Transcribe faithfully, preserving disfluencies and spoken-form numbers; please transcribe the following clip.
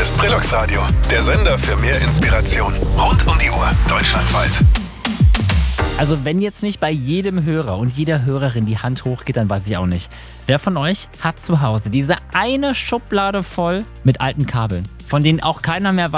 ist Brillux Radio, der Sender für mehr Inspiration. Rund um die Uhr, deutschlandweit. Also wenn jetzt nicht bei jedem Hörer und jeder Hörerin die Hand hochgeht, dann weiß ich auch nicht. Wer von euch hat zu Hause diese eine Schublade voll mit alten Kabeln, von denen auch keiner mehr weiß,